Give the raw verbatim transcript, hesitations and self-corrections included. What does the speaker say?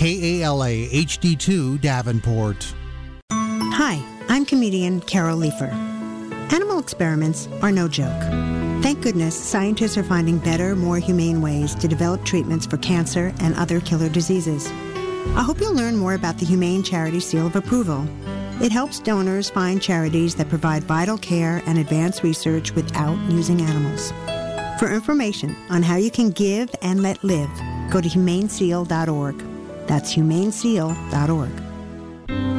K A L A H D two Davenport. Hi, I'm comedian Carol Leifer. Animal experiments are no joke. Thank goodness scientists are finding better, more humane ways to develop treatments for cancer and other killer diseases. I hope you'll learn more about the Humane Charity Seal of Approval. It helps donors find charities that provide vital care and advanced research without using animals. For information on how you can give and let live, go to humane seal dot org. That's humane seal dot org.